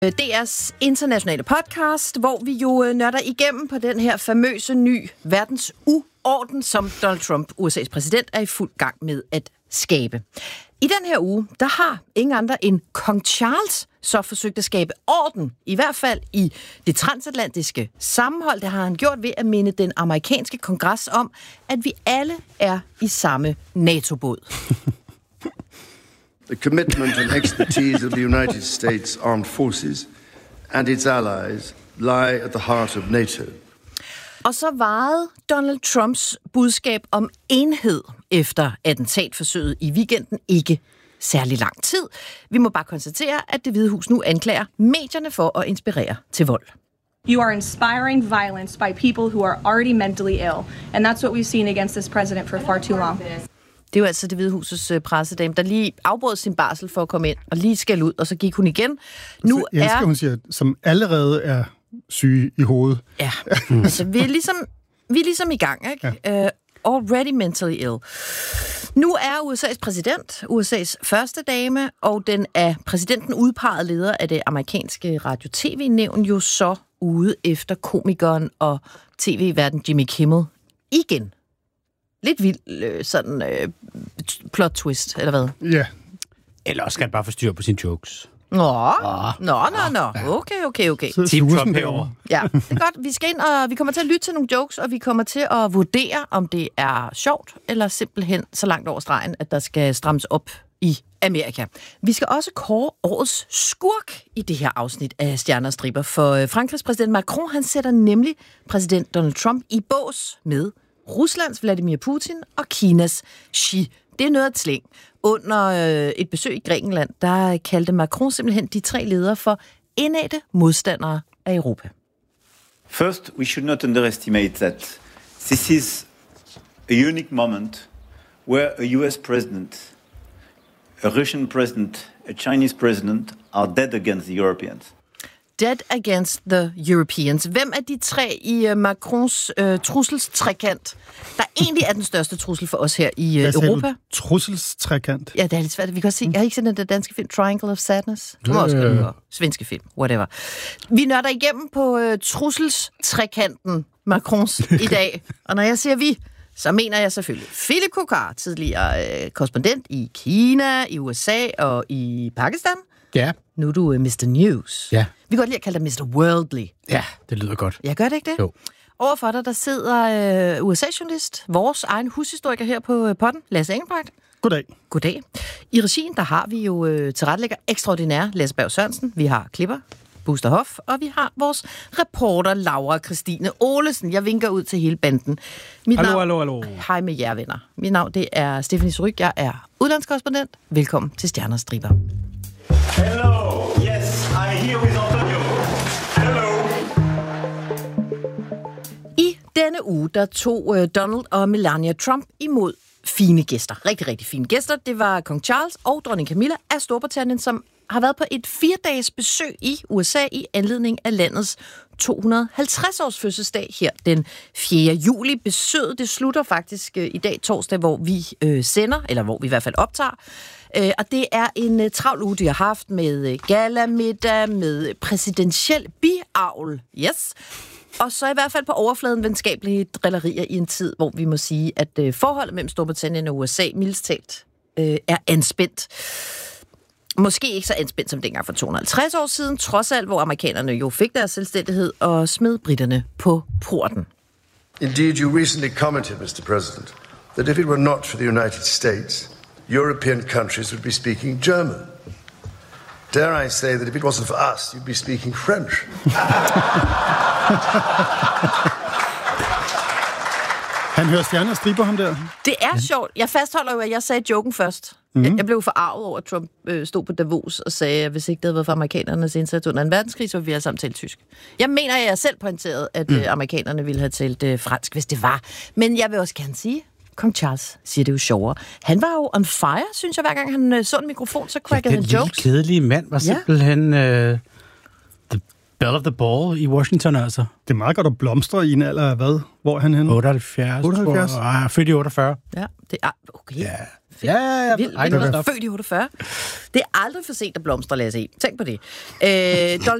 DR's internationale podcast, hvor vi jo nørder igennem på den her famøse ny verdens uorden, som Donald Trump, USA's præsident, er i fuld gang med at skabe. I den her uge, der har ingen andre end Kong Charles så forsøgt at skabe orden, i hvert fald i det transatlantiske sammenhold. Det har han gjort ved at minde den amerikanske kongres om, at vi alle er i samme NATO-båd. The commitment and expertise of the United States Armed Forces and its allies lie at the heart of NATO. Og så varede Donald Trumps budskab om enhed efter attentatforsøget i weekenden ikke særlig lang tid. Vi må bare konstatere, at Det Hvide Hus nu anklager medierne for at inspirere til vold. You are inspiring violence by people who are already mentally ill, and that's what we've seen against this president for far too long. Det er jo altså Det Hvide Husets pressedame, der lige afbrød sin barsel for at komme ind, og lige skal ud, og så gik hun igen. Nu jeg elsker, hun siger, som allerede er syge i hovedet. Ja, altså vi er ligesom i gang, ikke? Ja. Already mentally ill. Nu er USA's præsident, USA's første dame, og den af præsidenten udpegede leder af det amerikanske radio-tv-nævn jo så ude efter komikeren og tv-verden Jimmy Kimmel igen. Lidt vild sådan plot twist, eller hvad? Ja. Eller også skal han bare få styr på sine jokes. Nå. Okay. Team Trump herovre. Ja, det er godt. Vi skal ind, og vi kommer til at lytte til nogle jokes, og vi kommer til at vurdere, om det er sjovt, eller simpelthen så langt over stregen, at der skal strammes op i Amerika. Vi skal også kåre årets skurk i det her afsnit af Stjerner og Striber, for Frankrigs præsident Macron, han sætter nemlig præsident Donald Trump i bås med Ruslands Vladimir Putin og Kinas Xi. Det er noget at slæng. Under et besøg i Grækenland, der kaldte Macron simpelthen de tre ledere for indædte modstandere af Europa. First, we should not underestimate that this is a unique moment where a US president, a Russian president, a Chinese president are dead against the Europeans. Dead against the Europeans. Hvem af de tre i Macrons trusselstrekant, der egentlig er den største trussel for os her i Europa? Trusselstrekant? Ja, det er lidt svært. Vi kan også se, jeg har ikke set den danske film Triangle of Sadness. Du må også høre. Svenske film, whatever. Vi nørder igennem på trusselstrekanten Macrons i dag. Og når jeg siger vi, så mener jeg selvfølgelig Philip Kokar, tidligere korrespondent i Kina, i USA og i Pakistan. Ja. Nu er du Mr. News. Ja. Vi kan godt lide at kalde dig Mr. Worldly. Ja, det lyder godt. Jeg gør det ikke det? Jo. Overfor dig, der sidder USA-journalist, vores egen hushistoriker her på podden, Lasse Engelbrecht. Goddag. Goddag. I regien, der har vi jo tilrettelægger ekstraordinær Lasse Berg Sørensen. Vi har klipper, Buster Hoff, og vi har vores reporter Laura Christine Olesen. Jeg vinker ud til hele banden. Hallo. Hej med jer, venner. Mit navn, det er Stephanie Suryk. Jeg er udlandskorrespondent. Velkommen til Stjerner og Striber. Hello. Yes, I'm here with Antonio. Hello. I denne uge, der tog Donald og Melania Trump imod fine gæster. Rigtig, rigtig fine gæster. Det var kong Charles og dronning Camilla af Storbritannien, som har været på et 4-dages besøg i USA i anledning af landets 250-års fødselsdag her den 4. juli. Besøget, det slutter faktisk i dag torsdag, hvor vi sender, eller hvor vi i hvert fald optager. Og det er en travl uge, de har haft med galamiddag, med præsidentiel biavl. Yes. Og så i hvert fald på overfladen venskabelige drillerier i en tid, hvor vi må sige, at forholdet mellem Storbritannien og USA mildest talt er anspændt. Måske ikke så anspændt som dengang for 250 år siden, trods alt, hvor amerikanerne jo fik deres selvstændighed og smed britterne på porten. Indeed, you recently commented, Mr. President, that if it were not for the United States, European countries would be speaking German. Dare I say that if it wasn't for us, you'd be speaking French. Han hører Stjerner og Striber ham der. Det er sjovt. Jeg fastholder jo, at jeg sagde joken først. Jeg blev forarvet over, at Trump stod på Davos og sagde, at hvis ikke det havde været for amerikanernes indsats under 2. verdenskrig, så ville vi alle sammen tale tysk. Jeg mener, at jeg selv pointerede, at amerikanerne ville have talt fransk, hvis det var. Men jeg vil også gerne sige, Kong Charles siger det jo sjovere. Han var jo on fire, synes jeg, hver gang han så en mikrofon, så crackede han jokes. Den kedelige mand var simpelthen Belle of the Ball i Washington, altså. Det er meget godt at blomstre i en alder af hvad? Hvor er han henne? 78, 78? tror jeg. Født i 48. Ja, det er... Okay. Ja. Ja. Vildt, født i 48. Det er aldrig for sent at blomstre, Lasse. Tænk på det.